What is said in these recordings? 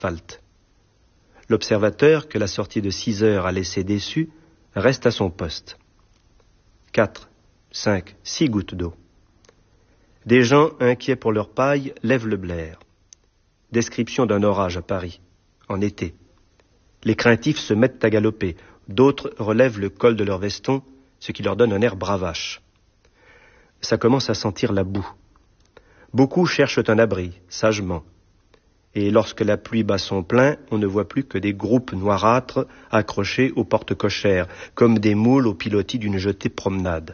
l'asphalte. L'observateur, que la sortie de 6 heures a laissé déçu, reste à son poste. 4, 5, 6 gouttes d'eau. Des gens, inquiets pour leur paille, lèvent le blaire. Description d'un orage à Paris, en été. Les craintifs se mettent à galoper, d'autres relèvent le col de leur veston, ce qui leur donne un air bravache. Ça commence à sentir la boue. Beaucoup cherchent un abri, sagement. Et lorsque la pluie bat son plein, on ne voit plus que des groupes noirâtres accrochés aux portes cochères, comme des moules au pilotis d'une jetée promenade.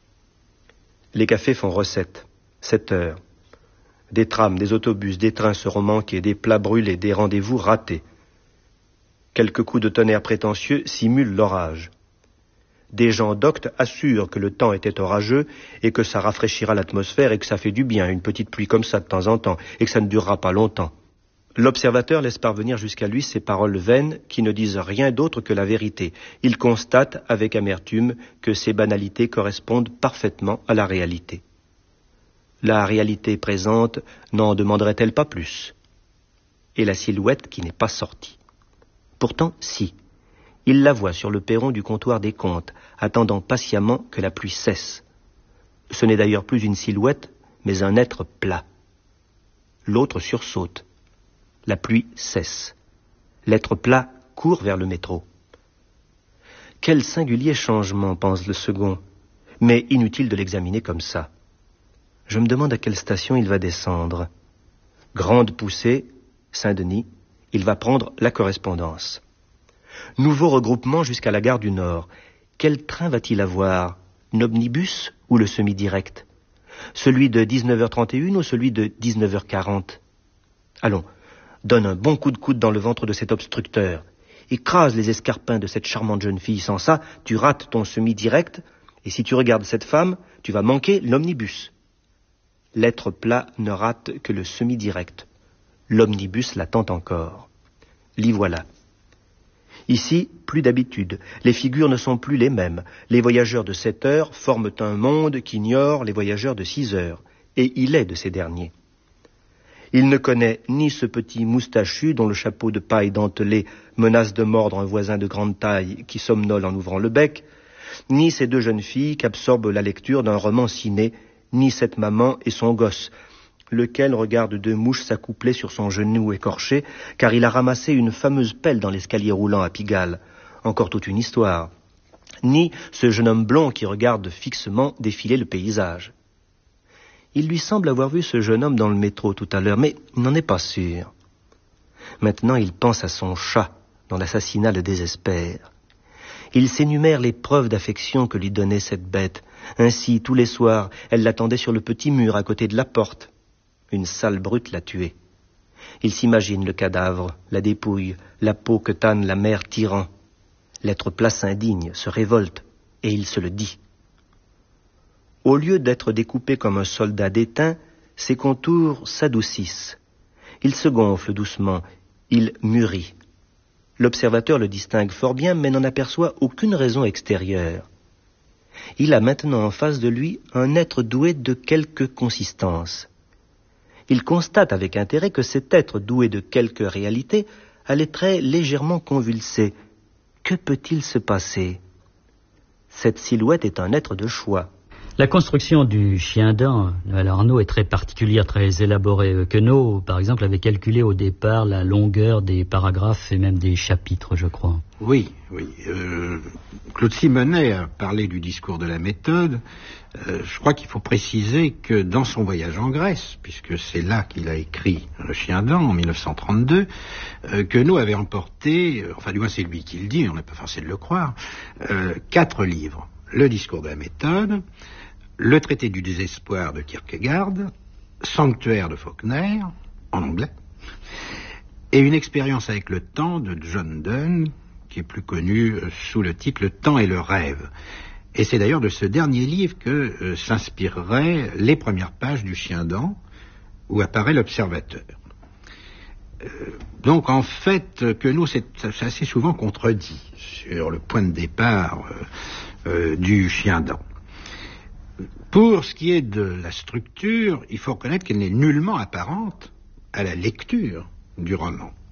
Les cafés font recette. 7 heures. Des trams, des autobus, des trains seront manqués, des plats brûlés, des rendez-vous ratés. Quelques coups de tonnerre prétentieux simulent l'orage. Des gens doctes assurent que le temps était orageux et que ça rafraîchira l'atmosphère et que ça fait du bien, une petite pluie comme ça de temps en temps, et que ça ne durera pas longtemps. L'observateur laisse parvenir jusqu'à lui ces paroles vaines qui ne disent rien d'autre que la vérité. Il constate avec amertume que ces banalités correspondent parfaitement à la réalité. La réalité présente n'en demanderait-elle pas plus? Et la silhouette qui n'est pas sortie. Pourtant, si. Il la voit sur le perron du comptoir des comptes, attendant patiemment que la pluie cesse. Ce n'est d'ailleurs plus une silhouette, mais un être plat. L'autre sursaute. La pluie cesse. L'être plat court vers le métro. Quel singulier changement, pense le second, mais inutile de l'examiner comme ça. Je me demande à quelle station il va descendre. Grande poussée, Saint-Denis, il va prendre la correspondance. Nouveau regroupement jusqu'à la gare du Nord. Quel train va-t-il avoir? L'omnibus ou le semi-direct? Celui de 19h31 ou celui de 19h40? Allons, donne un bon coup de coude dans le ventre de cet obstructeur. Écrase les escarpins de cette charmante jeune fille. Sans ça, tu rates ton semi-direct, et si tu regardes cette femme, tu vas manquer l'omnibus. L'être plat ne rate que le semi-direct. L'omnibus l'attend encore. L'y voilà. Ici, plus d'habitude. Les figures ne sont plus les mêmes. Les voyageurs de 7 heures forment un monde qu'ignore les voyageurs de 6 heures. Et il est de ces derniers. Il ne connaît ni ce petit moustachu dont le chapeau de paille dentelé menace de mordre un voisin de grande taille qui somnole en ouvrant le bec, ni ces 2 jeunes filles qu'absorbe la lecture d'un roman ciné, ni cette maman et son gosse, lequel regarde 2 mouches s'accoupler sur son genou écorché, car il a ramassé une fameuse pelle dans l'escalier roulant à Pigalle. Encore toute une histoire. Ni ce jeune homme blond qui regarde fixement défiler le paysage. Il lui semble avoir vu ce jeune homme dans le métro tout à l'heure, mais il n'en est pas sûr. Maintenant, il pense à son chat, dont l'assassinat le désespère. Il s'énumère les preuves d'affection que lui donnait cette bête. Ainsi, tous les soirs, elle l'attendait sur le petit mur à côté de la porte. Une sale brute l'a tué. Il s'imagine le cadavre, la dépouille, la peau que tanne la mère tyran. L'être plat s'indigne, se révolte, et il se le dit. Au lieu d'être découpé comme un soldat déteint, ses contours s'adoucissent. Il se gonfle doucement, il mûrit. L'observateur le distingue fort bien, mais n'en aperçoit aucune raison extérieure. Il a maintenant en face de lui un être doué de quelque consistance. Il constate avec intérêt que cet être doué de quelque réalité a les traits légèrement convulsés. Que peut-il se passer? Cette silhouette est un être de choix. La construction du chien-dent, Arnaud, est très particulière, très élaborée. Queneau, par exemple, avait calculé au départ la longueur des paragraphes et même des chapitres, je crois. Oui. Claude Simonet a parlé du discours de la méthode. Je crois qu'il faut préciser que dans son voyage en Grèce, puisque c'est là qu'il a écrit Le Chien-dent en 1932, Queneau avait emporté, enfin du moins c'est lui qui le dit, on n'a pas forcé de le croire, 4 livres. Le discours de la méthode, Le traité du désespoir de Kierkegaard, Sanctuaire de Faulkner, en anglais, et Une expérience avec le temps de John Donne, qui est plus connu sous le titre Le temps et le rêve. Et c'est d'ailleurs de ce dernier livre que s'inspireraient les premières pages du Chien-dent, où apparaît l'observateur. Donc en fait, que nous, c'est assez souvent contredit sur le point de départ du Chien-dent. Pour ce qui est de la structure, il faut reconnaître qu'elle n'est nullement apparente à la lecture du roman.